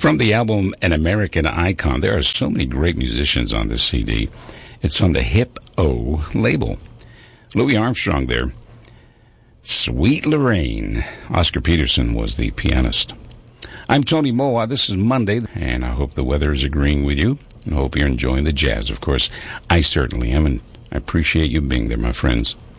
From the album An American Icon, there are so many great musicians on this CD. It's on the Hip-O label. Louis Armstrong there. Sweet Lorraine. Oscar Peterson was the pianist. I'm Tony Moa. This is Monday, and I hope the weather is agreeing with you. And I hope you're enjoying the jazz. Of course, I certainly am, and I appreciate you being there, my friends.